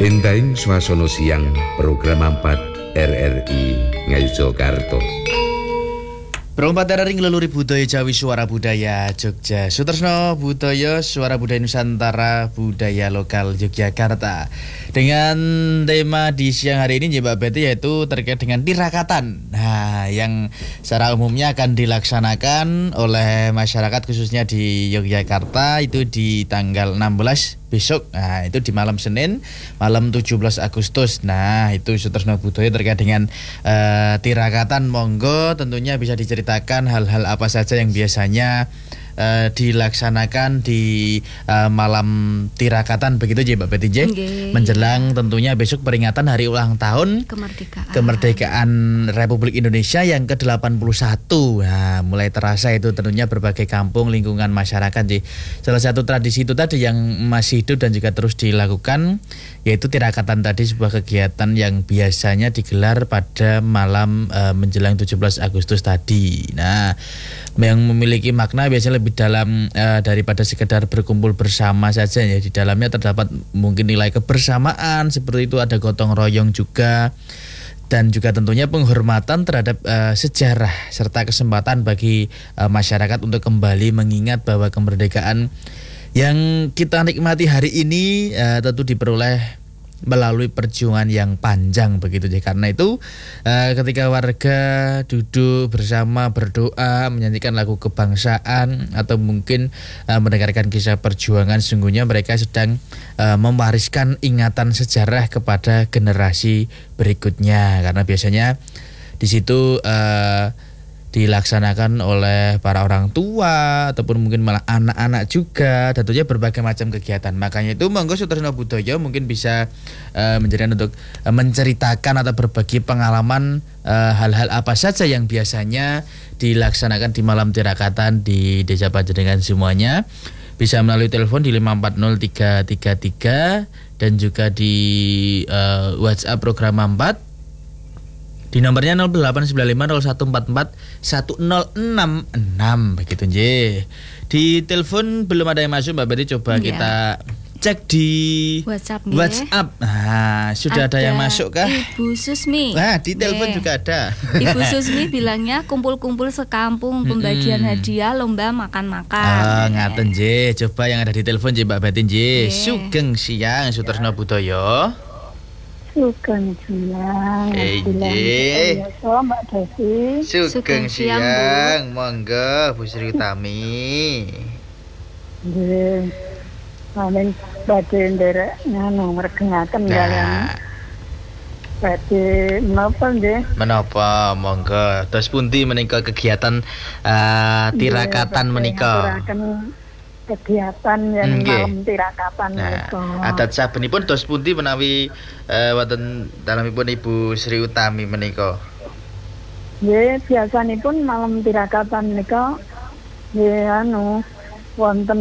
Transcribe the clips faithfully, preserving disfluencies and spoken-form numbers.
Entahing swasana siang program empat R R I Ngayogyakarta. Perompat R R I ngeluluri budaya Jawi Suara Budaya Jogja. Sutresno Budaya Suara Budaya Nusantara Budaya Lokal Yogyakarta. Dengan tema di siang hari ini Mbak Betty yaitu terkait dengan tirakatan. Nah, yang secara umumnya akan dilaksanakan oleh masyarakat khususnya di Yogyakarta itu di tanggal enam belas besok. Nah, itu di malam Senin, malam tujuh belas Agustus. Nah, itu Sutresno Budaya terkait dengan uh, tirakatan. Monggo tentunya bisa diceritakan hal-hal apa saja yang biasanya Uh, dilaksanakan di uh, malam tirakatan begitu aja Mbak Betty J. Okay. Menjelang tentunya besok peringatan hari ulang tahun kemerdekaan, kemerdekaan Republik Indonesia yang ke delapan puluh satu. Nah, mulai terasa itu tentunya berbagai kampung lingkungan masyarakat J. Salah satu tradisi itu tadi yang masih hidup dan juga terus dilakukan yaitu tirakatan tadi, sebuah kegiatan yang biasanya digelar pada malam uh, menjelang tujuh belas Agustus tadi. Nah, yang memiliki makna biasanya lebih dalam uh, daripada sekedar berkumpul bersama saja ya. Di dalamnya terdapat mungkin nilai kebersamaan, seperti itu ada gotong royong juga, dan juga tentunya penghormatan terhadap uh, sejarah serta kesempatan bagi uh, masyarakat untuk kembali mengingat bahwa kemerdekaan yang kita nikmati hari ini uh, tentu diperoleh melalui perjuangan yang panjang begitu ya. Karena itu uh, ketika warga duduk bersama berdoa, menyanyikan lagu kebangsaan atau mungkin uh, mendengarkan kisah perjuangan, sungguhnya mereka sedang uh, mewariskan ingatan sejarah kepada generasi berikutnya. Karena biasanya di situ uh, dilaksanakan oleh para orang tua ataupun mungkin malah anak-anak juga, tentunya berbagai macam kegiatan. Makanya itu monggo Sutresno Budaya mungkin bisa uh, menjadikan untuk uh, menceritakan atau berbagi pengalaman uh, hal-hal apa saja yang biasanya dilaksanakan di malam tirakatan di Desa Panjenengan semuanya. Bisa melalui telepon di lima empat nol tiga tiga tiga dan juga di uh, WhatsApp program empat di nomornya nol delapan sembilan lima nol satu empat empat satu nol enam enam begitu J. Di telepon belum ada yang masuk Mbak Betty, coba ya, kita cek di WhatsApp. WhatsApp. Nah, sudah ada, ada yang masuk kah? Ibu Susmi. Nah, di telepon yeah. juga ada. Ibu Susmi bilangnya kumpul-kumpul sekampung, pembagian mm-hmm. hadiah, lomba makan-makan. Ah, ngaten J. Coba yang ada di telepon J Mbak Betty J. Yeah. Sugeng siang Sutresno Budaya. Sugeng siang, Eje, Mbak Desi. Sugeng siang, monggo Bu Sri Utami. Nggih, paling badhe nderek nganu mergengaken kalian. Badhe menapa nggih? Menapa, monggo. Terus pundi menika kegiatan uh, tirakatan menika? Kegiatan yang okay. malam tirakatan nah, itu. Adat sabenipun dos pundi menawi uh, wonten dalemipun Ibu Sri Utami menika? Nggih, biasanipun malam tirakatan menika nggih anu wonten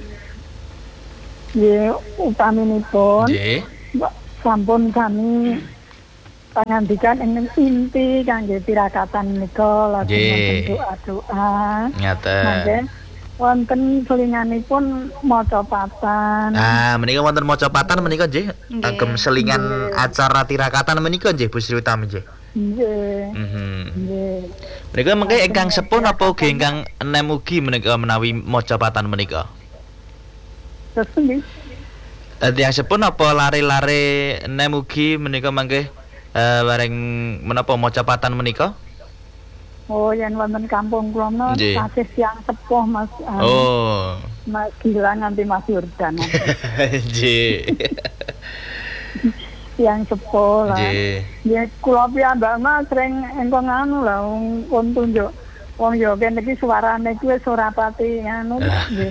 nggih utaminipun nggih sampun kami pangandikan ing inti kangge tirakatan menika lajeng doa-doa. Ngaten. Wonten selinganipun maca patan. Ah, menika wonten maca patan menika nggih. Agem selingan Nge. acara tirakatan menika nggih Bu Sri Utami nggih. Nggih. Mhm. Nggih. Menika mengke ingkang sepuh napa ugi ingkang enem ugi menika menawi maca patan menika? Sepuh. Eh, yang sepuh napa lare-lare enem ugi menika mangke eh bareng menapa maca patan menika? Oh, yang wonten kampung kula menawi tasih siang sepuh Mas. Um, oh. Mas Gilang nganti Mas Yurdan. Nggih. Siang sepuh lah. Nggih. Ya kula piyambak mah sering engko nganu lah wong tunjuk. Wong yo kene iki suarane iki wis ora pati nganu nggih.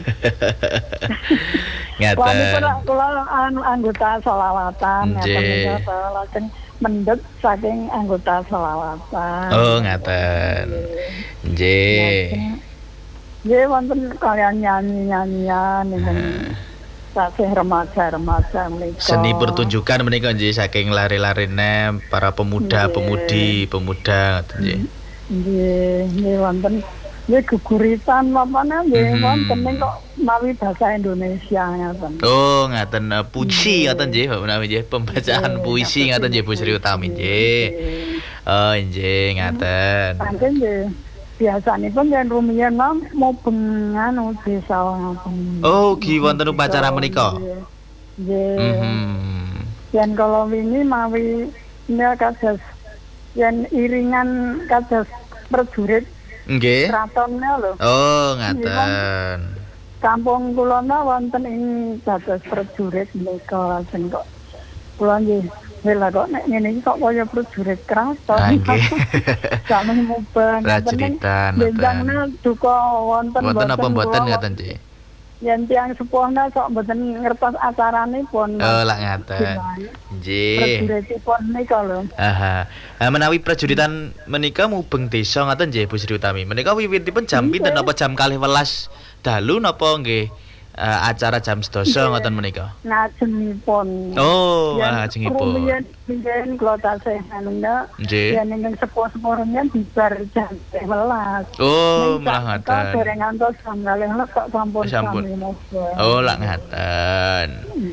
Ngaten. Kula kula anu anggota selawatan ngaten lajeng mendhet saking anggota selawatan. Oh, ngaten. Nggih. Nggih wonten kalian nyanyi-nyanyian niku. Saking remaja-remaja menika. Seni pertunjukan menika nggih saking lari-larine para pemuda-pemudi, pemuda ngoten nggih. Nggih, nggih wonten nggih geguritan apa-apa nggih Mhm. wonten ning kok mawi bahasa Indonesia ngoten. Oh, ngaten uh, puisi ngaten nggih, Mbak Menawi nggih, pembacaan Nggih, puisi ngaten ngaten nggih Bu Sri Utami nggih. Oh, nggih ngaten. Pancen nggih biasanipun yen rumiyin mah mubeng anu desa ngoten. Oh, gi wonten upacara menika. Nggih. Mhm. Yen kalau wingi mawi nek kados yen iringan kados prajurit Nggih. keratonnya lho. Oh, ngaten. Kampung kula na wonten ing dados prajurit menika lajeng kok kula nggih lha kok nek ngene iki kok kaya prajurit keraton. Ah, nggih. Sampe mubeng Prajuritan, bentangna duka wonten Wonten apa mboten kula. ngaten nggih? Yen tiyang sepuhna sok mboten ngertos acaranipun. Oh, lak ngaten. Nggih. Prajuritipun nika lho. Aha. Ah, menawi prajuritan menika mubeng desa ngaten nggih Bu Sri Utami. Menika wiwitipun jam pinten napa jam kalih welas dalu napa nggih eh, acara jam sedasa ngoten menika? Ngajengipun. Oh, Yen ngajengipun. rumiyin biyen kula tasih anuna. Nggih. Yen ing sepuh-sepuhnya dibar jam sebelas. Oh, malah Kok ngaten. dereng ngantos jam kalih welas kok sampun Sampun. sami mubeng. Oh, lak ngaten.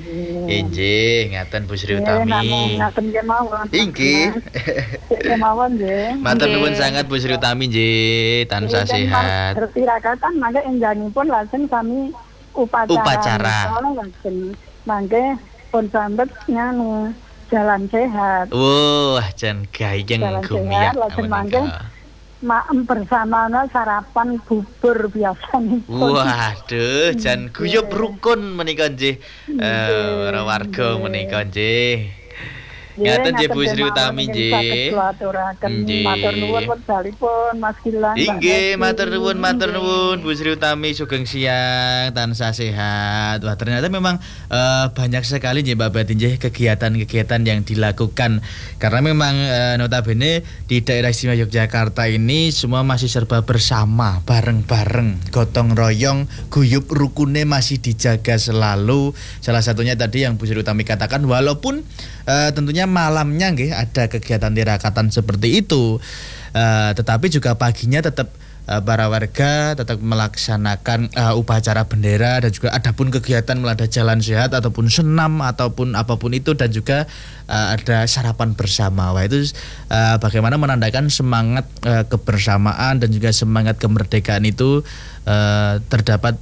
Inggih, ngaten Bu Sri Nggih, Utami. namung ngaten kemawon. Inggih. Sik kemawon nggih. Matur Nggih. nuwun sangat Bu Sri Utami nggih, tansah sehat. Bertirakatan mangke enjangipun lajeng sami upacara. Upacara. Soalnya lajeng mangke pun sambet nganu jalan sehat. Wah, jan gayeng Jalan gumiyak sehat, lajeng mangke menika. maem bersama sarapan bubur biasa nih. Waduh, jan guyub rukun menika nggih. Eh, Nggih, para warga nggih. menika nggih. Ngaten nggih Bu Sri Utami nggih. Nggih. Matur nuwun wekdalipun Mas Gilang. Mbak Inggih, Neti. matur nuwun, matur nuwun Bu Sri Utami, sugeng siang, tansah sehat. Wah, ternyata memang eh, banyak sekali nggih Mbak Bati nggih kegiatan-kegiatan yang dilakukan. Karena memang eh, notabene di daerah istimewa Yogyakarta ini semua masih serba bersama, bareng-bareng, gotong royong, guyub rukune masih dijaga selalu. Salah satunya tadi yang Bu Sri Utami katakan, walaupun eh, tentunya malamnya nggih ada kegiatan tirakatan seperti itu, uh, tetapi juga paginya tetap uh, para warga tetap melaksanakan uh, upacara bendera dan juga adapun kegiatan melada jalan sehat ataupun senam ataupun apapun itu, dan juga uh, ada sarapan bersama. Wah, itu uh, bagaimana menandakan semangat uh, kebersamaan dan juga semangat kemerdekaan itu uh, terdapat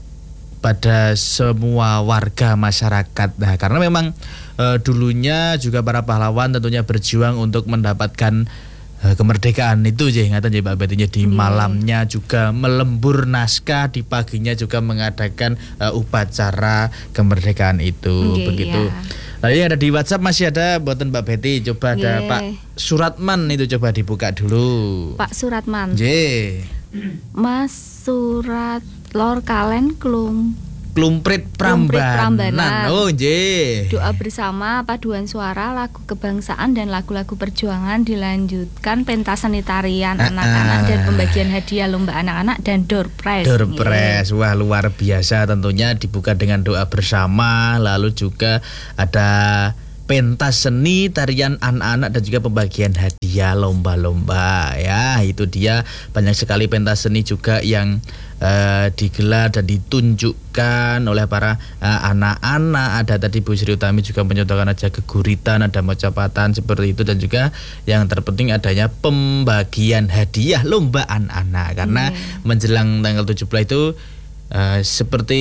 pada semua warga masyarakat. Nah, karena memang e, dulunya juga para pahlawan tentunya berjuang untuk mendapatkan e, kemerdekaan itu ya, ngaten ya Mbak Betinya, di malamnya juga melembur naskah, di paginya juga mengadakan e, upacara kemerdekaan itu. Nggih, begitu. ya. Lalu yang ada di WhatsApp masih ada buatan Mbak Betty, coba ada Nggih. Pak Suratman itu coba dibuka dulu. Pak Suratman. J. Mas Surat Lor Kalen Klum. Klumprit Klumprit Prambanan. Prambanan. Oh, nggih. Doa bersama, paduan suara, lagu kebangsaan dan lagu-lagu perjuangan, dilanjutkan pentas seni tarian Ah, anak-anak ah. dan pembagian hadiah lomba anak-anak dan door prize. Door Nggih. prize, wah luar biasa, tentunya dibuka dengan doa bersama, lalu juga ada pentas seni tarian anak-anak dan juga pembagian hadiah lomba-lomba ya. Itu dia, banyak sekali pentas seni juga yang uh, digelar dan ditunjukkan oleh para uh, anak-anak. Ada tadi Bu Sri Utami juga menyontohkan aja geguritan, ada mocapatan seperti itu, dan juga yang terpenting adanya pembagian hadiah lomba anak-anak, karena menjelang tanggal tujuh belas itu Uh, seperti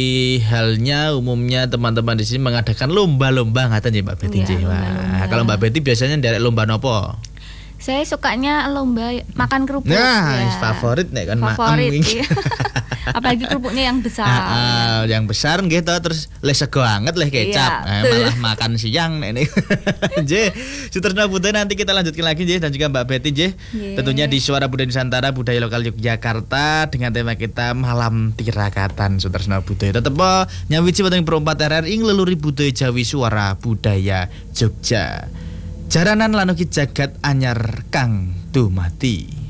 halnya umumnya teman-teman di sini mengadakan lomba-lomba, ngaten ya Mbak Betty. Iya, Nggih. Wah, lomba-lomba. kalau Mbak Betty biasanya nderek lomba nopo? Saya sukanya lomba makan kerupuk. Nah, ya. favorit nek kan Favorit, maem. iya. Apalagi kerupuknya yang besar. Ah, ah, yang besar nggih toh, terus le sego anget le kecap. Iya, Eh, malah makan siang nek niku. Nggih, Suterna Budaya nanti kita lanjutkan lagi nggih, dan juga Mbak Betty nggih. Nggih. Tentunya di Suara Budaya Nusantara, budaya lokal Yogyakarta dengan tema kita Malam Tirakatan Suterna Budaya. Tetep po nyawiji wonten perempat R R I ngleluri budaya Jawi Suara Budaya Jogja. Jaranan lan ugi jagat anyar kang dumati.